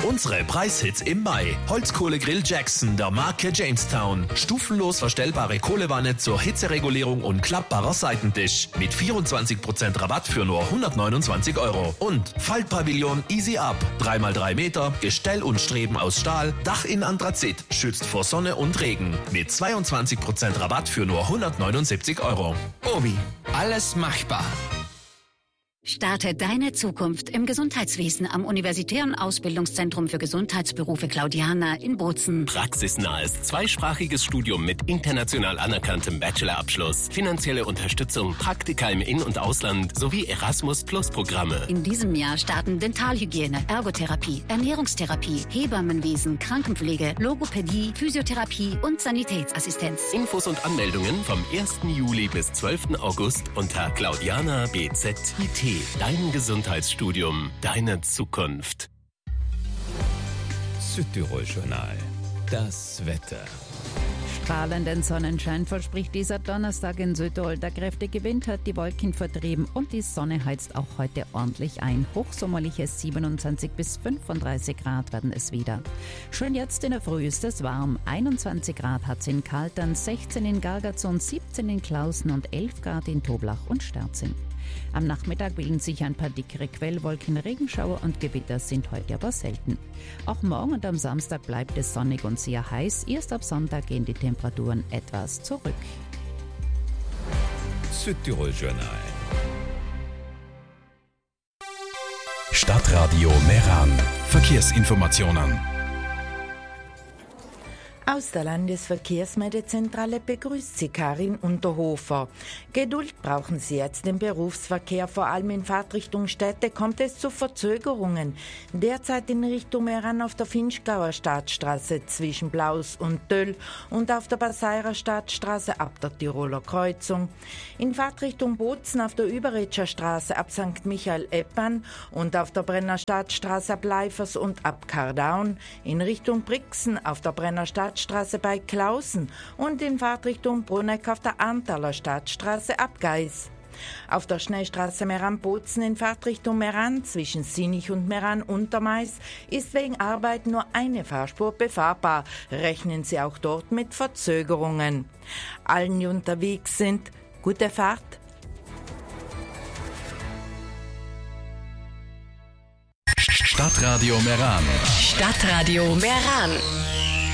Unsere Preishits im Mai. Holzkohlegrill Jackson der Marke Jamestown. Stufenlos verstellbare Kohlewanne zur Hitzeregulierung und klappbarer Seitentisch. Mit 24% Rabatt für nur 129 €. Und Faltpavillon Easy Up. 3x3 Meter, Gestell und Streben aus Stahl, Dach in Anthrazit, schützt vor Sonne und Regen. Mit 22% Rabatt für nur 179 €. Obi, alles machbar. Starte deine Zukunft im Gesundheitswesen am Universitären Ausbildungszentrum für Gesundheitsberufe Claudiana in Bozen. Praxisnahes, zweisprachiges Studium mit international anerkanntem Bachelorabschluss, finanzielle Unterstützung, Praktika im In- und Ausland sowie Erasmus-Plus-Programme. In diesem Jahr starten Dentalhygiene, Ergotherapie, Ernährungstherapie, Hebammenwesen, Krankenpflege, Logopädie, Physiotherapie und Sanitätsassistenz. Infos und Anmeldungen vom 1. Juli bis 12. August unter Claudiana BZIT. Dein Gesundheitsstudium, deine Zukunft. Südtirol Journal. Das Wetter. Strahlenden Sonnenschein verspricht dieser Donnerstag in Südtirol. Der kräftige Wind hat die Wolken vertrieben und die Sonne heizt auch heute ordentlich ein. Hochsommerliche 27 bis 35 Grad werden es wieder. Schon jetzt in der Früh ist es warm. 21 Grad hat es in Kaltern, 16 in Gargazon, 17 in Klausen und 11 Grad in Toblach und Sterzing. Am Nachmittag bilden sich ein paar dickere Quellwolken, Regenschauer und Gewitter sind heute aber selten. Auch morgen und am Samstag bleibt es sonnig und sehr heiß. Erst ab Sonntag gehen die Temperaturen etwas zurück. Südtirol Journal. Stadtradio Meran. Verkehrsinformationen. Aus der Landesverkehrsmeldezentrale begrüßt Sie Karin Unterhofer. Geduld brauchen Sie jetzt im Berufsverkehr, vor allem in Fahrtrichtung Städte kommt es zu Verzögerungen. Derzeit in Richtung Meran auf der Finchgauer Stadtstraße zwischen Blaus und Töll und auf der Baseirer Stadtstraße ab der Tiroler Kreuzung. In Fahrtrichtung Bozen auf der Überretscher Straße ab St. Michael-Eppan und auf der Brenner Stadtstraße ab Leifers und ab Kardaun. In Richtung Brixen auf der Brenner Stadtstraße bei Klausen und in Fahrtrichtung Bruneck auf der Arntaler Stadtstraße ab Geis. Auf der Schnellstraße Meran-Bozen in Fahrtrichtung Meran zwischen Sinich und Meran-Untermais ist wegen Arbeit nur eine Fahrspur befahrbar. Rechnen Sie auch dort mit Verzögerungen. Allen, die unterwegs sind, gute Fahrt. Stadtradio Meran. Stadtradio Meran.